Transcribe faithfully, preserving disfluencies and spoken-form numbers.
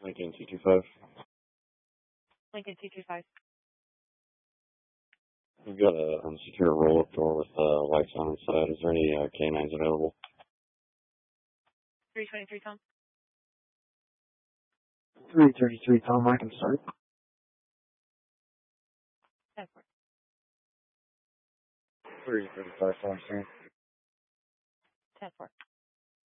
Lincoln two two five. Lincoln two two five. We've got a unsecure roll-up door with uh, lights on inside. Is there any uh, canines available? three twenty-three, Tom. three thirty-three, Tom. I can start. ten four. three thirty-five, Tom. ten four.